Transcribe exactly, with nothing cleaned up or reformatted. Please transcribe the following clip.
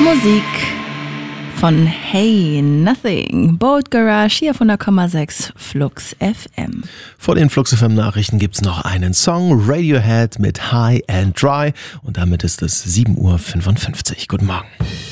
Musik von Hey Nothing, Boat Garage hier von der Komma sechs Flux F M. Vor den Flux F M Nachrichten gibt's noch einen Song, Radiohead mit High and Dry, und damit ist es sieben Uhr fünfundfünfzig. Guten Morgen.